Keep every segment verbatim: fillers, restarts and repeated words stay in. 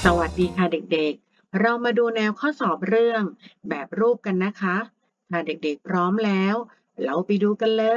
สวัสดีค่ะเด็กๆ เรามาดูแนวข้อสอบเรื่องแบบรูปกันนะคะ ถ้าเด็กๆพร้อมแล้ว เราไปดูกันเลย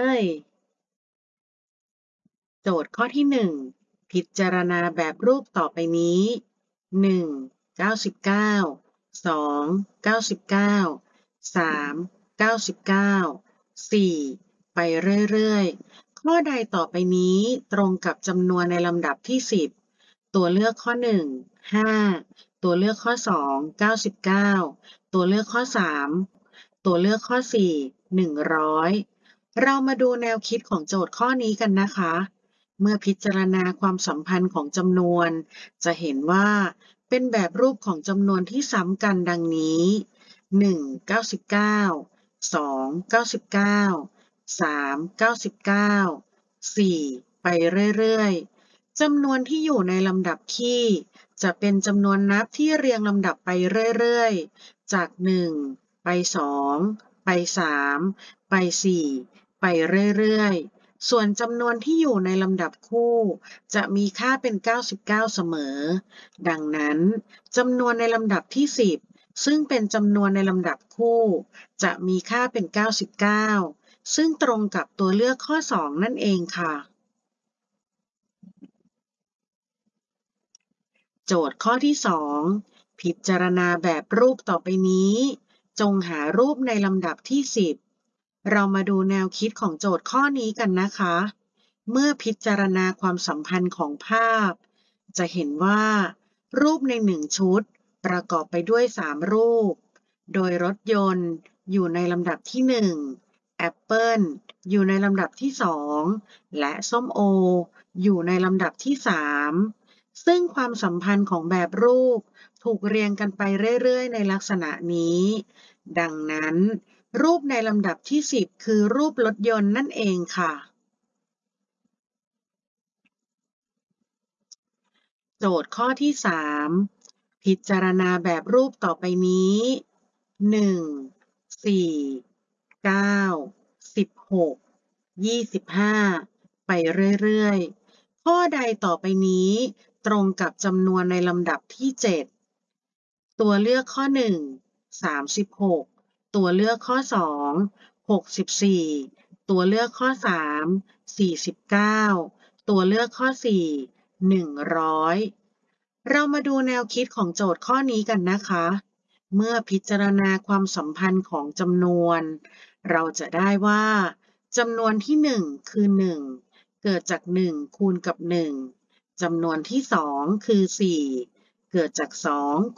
โจทย์ข้อที่หนึ่งพิจารณาแบบรูปต่อไปนี้ หนึ่ง เก้าสิบเก้า สอง เก้าสิบเก้า สาม เก้าสิบเก้า สี่ ไปเรื่อยๆ ข้อใดต่อไปนี้ตรงกับจำนวนในลำดับที่สิบตัวเลือกข้อหนึ่ง ห้า ตัวเลือกข้อสอง เก้าสิบเก้า ตัวเลือกข้อสาม ตัวเลือกข้อสี่ หนึ่งร้อย เรามาดูแนวคิดของโจทย์ข้อนี้กันนะคะ เมื่อพิจารณาความสัมพันธ์ของจำนวน จะเห็นว่าเป็นแบบรูปของจำนวนที่ซ้ำกันดังนี้ หนึ่ง เก้าสิบเก้า สอง เก้าสิบเก้า สาม เก้าสิบเก้า สี่ ไปเรื่อยๆ จำนวนที่อยู่ในลำดับคี่จะเป็นจำนวนนับที่เรียงลำดับไปเรื่อยๆ จาก หนึ่ง ไป สอง ไป สาม ไป สี่ ไปเรื่อยๆ ส่วนจำนวนที่อยู่ในลำดับคู่จะมีค่าเป็น เก้าสิบเก้า เสมอ ดังนั้นจำนวนในลำดับที่ สิบ ซึ่งเป็นจำนวนในลำดับคู่จะมีค่าเป็น เก้าสิบเก้า ซึ่งตรงกับตัวเลือกข้อ สอง นั่นเองค่ะ โจทย์ข้อที่ สอง พิจารณาแบบรูปต่อไปนี้ จงหารูปในลำดับที่ สิบ เรามาดูแนวคิดของโจทย์ข้อนี้กันนะคะ เมื่อพิจารณาความสัมพันธ์ของภาพ จะเห็นว่ารูปในหนึ่งชุดประกอบไปด้วย สาม รูป โดยรถยนต์อยู่ในลำดับที่ หนึ่ง แอปเปิลอยู่ในลำดับที่ สอง และส้มโออยู่ในลำดับที่ สาม ซึ่งความสัมพันธ์ของแบบรูปถูกเรียงกันไปเรื่อยๆ ในลักษณะนี้ ดังนั้นรูปในลำดับที่ สิบ คือรูปรถยนต์นั่นเองค่ะ โจทย์ข้อที่ สาม พิจารณาแบบรูปต่อไปนี้ หนึ่ง สี่ เก้า สิบหก ยี่สิบห้า ไปเรื่อยๆ ข้อใดต่อไปนี้ตรงกับจำนวนในลำดับที่ เจ็ด ตัวเลือกข้อ หนึ่ง สามสิบหก ตัวเลือกข้อ สอง หกสิบสี่ ตัวเลือกข้อ สาม สี่สิบเก้า ตัวเลือกข้อ สี่ หนึ่งร้อย เรามาดูแนวคิดของโจทย์ข้อนี้กันนะคะ เมื่อพิจารณาความสัมพันธ์ของจำนวน เราจะได้ว่าจำนวนที่ หนึ่ง คือ หนึ่ง เกิดจาก หนึ่ง คูณกับ หนึ่ง จำนวนที่ สอง คือ สี่ เกิดจาก สอง